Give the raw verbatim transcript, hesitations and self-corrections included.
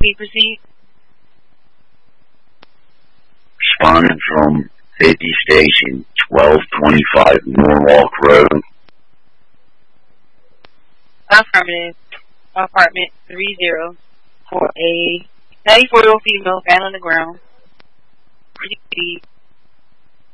Please proceed. Responding from fifty Station, twelve twenty-five Norwalk Road. Affirmative. Apartment three zero for a ninety-four-year-old female found on the ground. Proceed.